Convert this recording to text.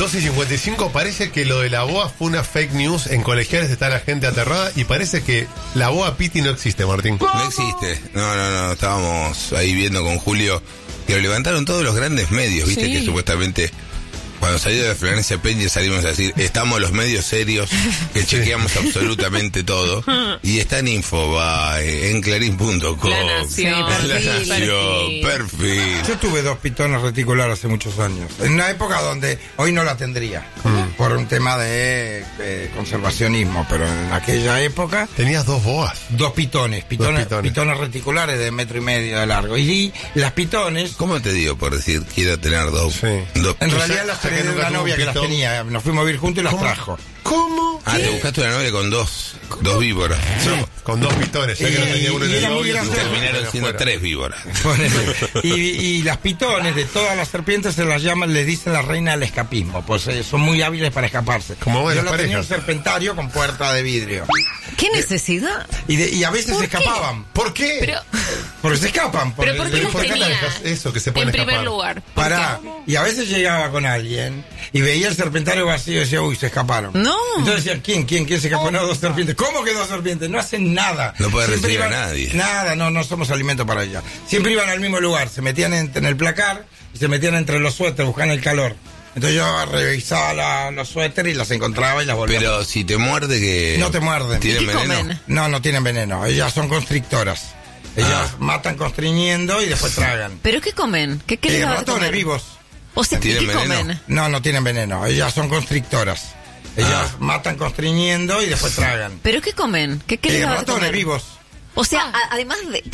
12:55, parece que lo de la boa fue una fake news. En Colegiales está la gente aterrada y parece que la boa Piti no existe, Martín. No existe. No. Estábamos ahí viendo con Julio que lo levantaron todos los grandes medios, viste, que supuestamente cuando salió de Florencia Peña salimos a decir, estamos los medios serios que chequeamos absolutamente todo. Y está en Infobae, en Clarín.com, La Nación, Perfil. Yo tuve 2 pitones reticulares hace muchos años. En una época donde hoy no la tendría. Por un tema de conservacionismo. Pero en aquella época... Tenías 2 boas. 2 pitones. Pitones reticulares de 1,5 metros de largo. Y las pitones... ¿Cómo te digo por decir quiero tener 2? Sí. En realidad las heredé de una novia que las tenía. Nos fuimos a vivir juntos y las trajo. ¿Cómo? Te buscaste una novia con dos víboras. Sí, con 2 pitones. Ya que no tenía uno en el novio, Terminaron siendo 3 víboras. Y las pitones de todas las serpientes se las llaman, les dicen la reina del escapismo, pues son muy hábiles para escaparse. Como vos, yo las la tenía parejas. un serpentario con puerta de vidrio. ¿Qué necesidad? Y a veces se escapaban. ¿Por qué? Pero, Porque se escapan. ¿pero por qué los ¿por qué tenía? dejas eso que se pueden En primer escapar? lugar. Pará. Y a veces llegaba con alguien y veía el serpentario vacío y decía, uy, se escaparon. No. Entonces decían, ¿quién se escapó? No, 2 serpientes. ¿Cómo que 2 serpientes? No hacen nada. No puede Siempre recibir a nadie. Nada, no somos alimento para ella. Siempre iban al mismo lugar, se metían en el placar y se metían entre los suéteres, buscaban el calor. Entonces yo revisaba los suéteres y las encontraba y las volvía. Pero si te muerde que... No te muerden. ¿Tienen ¿Y qué veneno? comen? No tienen veneno. Ellas son constrictoras. Ellas matan constriñendo y después tragan. ¿Pero qué comen? ¿Qué les da de Ratones comer? vivos. O sea, ¿y ¿Tienen qué veneno? comen? No tienen veneno. Ellas son constrictoras. Ellas matan constriñendo y después tragan. ¿Pero qué comen? ¿Qué les da de Ratones comer? vivos. O sea, además de